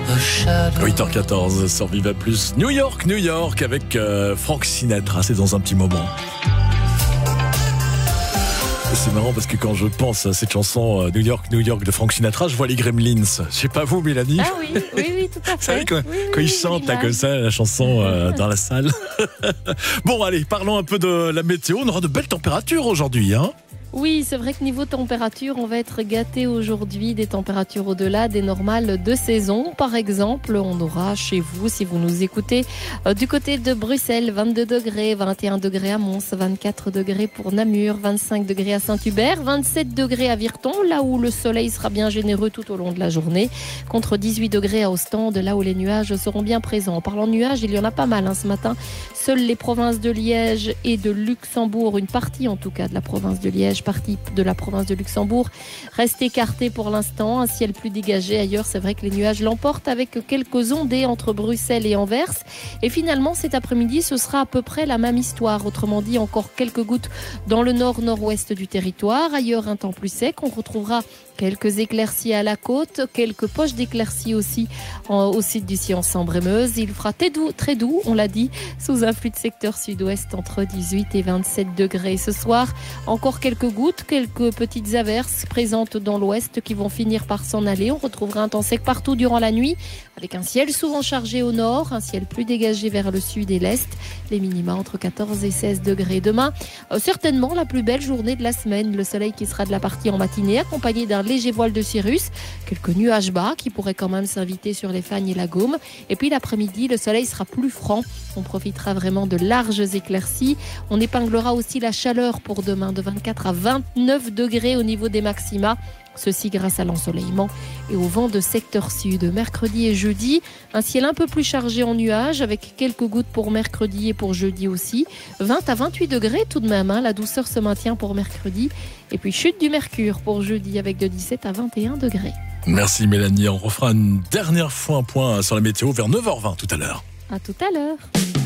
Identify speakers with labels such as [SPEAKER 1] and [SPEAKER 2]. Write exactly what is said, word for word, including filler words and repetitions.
[SPEAKER 1] huit heures quatorze sur Viva Plus. New York, New York avec euh, Frank Sinatra. C'est dans un petit moment. C'est marrant parce que quand je pense à cette chanson euh, New York, New York de Frank Sinatra, je vois les Gremlins. Je sais pas vous, Mélanie.
[SPEAKER 2] Ah oui, oui, oui, tout à fait.
[SPEAKER 1] Vous savez, quand,
[SPEAKER 2] oui,
[SPEAKER 1] quand
[SPEAKER 2] oui,
[SPEAKER 1] ils chantent là, comme ça, la chanson euh, dans la salle. Bon, allez, parlons un peu de la météo. On aura de belles températures aujourd'hui, hein.
[SPEAKER 2] Oui, c'est vrai que niveau température, on va être gâté aujourd'hui, des températures au-delà des normales de saison. Par exemple, on aura chez vous, si vous nous écoutez, euh, du côté de Bruxelles, vingt-deux degrés, vingt et un degrés à Mons, vingt-quatre degrés pour Namur, vingt-cinq degrés à Saint-Hubert, vingt-sept degrés à Virton, là où le soleil sera bien généreux tout au long de la journée, contre dix-huit degrés à Ostende, là où les nuages seront bien présents. En parlant de nuages, il y en a pas mal hein, ce matin. Seules les provinces de Liège et de Luxembourg, une partie en tout cas de la province de Liège, partie de la province de Luxembourg, reste écartée pour l'instant. Un ciel plus dégagé ailleurs, c'est vrai que les nuages l'emportent avec quelques ondées entre Bruxelles et Anvers. Et finalement, cet après-midi, ce sera à peu près la même histoire. Autrement dit, encore quelques gouttes dans le nord-nord-ouest du territoire. Ailleurs, un temps plus sec. On retrouvera quelques éclaircies à la côte, quelques poches d'éclaircies aussi en, au site d'ici en Sambre-et-Meuse. Il fera très doux, très doux, on l'a dit, sous un flux de secteur sud-ouest entre dix-huit et vingt-sept degrés. Ce soir, encore quelques gouttes, quelques petites averses présentes dans l'ouest qui vont finir par s'en aller. On retrouvera un temps sec partout durant la nuit, avec un ciel souvent chargé au nord, un ciel plus dégagé vers le sud et l'est. Les minima entre quatorze et seize degrés. Demain, euh, certainement la plus belle journée de la semaine. Le soleil qui sera de la partie en matinée, accompagné d'un léger voile de cirrus, quelques nuages bas qui pourraient quand même s'inviter sur les Fagnes et la Gaume. Et puis l'après-midi, le soleil sera plus franc. On profitera vraiment de larges éclaircies. On épinglera aussi la chaleur pour demain de vingt-quatre à vingt-neuf degrés au niveau des maxima. Ceci grâce à l'ensoleillement et au vent de secteur sud. Mercredi et jeudi, un ciel un peu plus chargé en nuages avec quelques gouttes pour mercredi et pour jeudi aussi. vingt à vingt-huit degrés tout de même, hein. La douceur se maintient pour mercredi. Et puis chute du mercure pour jeudi avec de dix-sept à vingt et un degrés.
[SPEAKER 1] Merci Mélanie. On refera une dernière fois un point sur la météo vers neuf heures vingt tout à l'heure.
[SPEAKER 2] À tout à l'heure.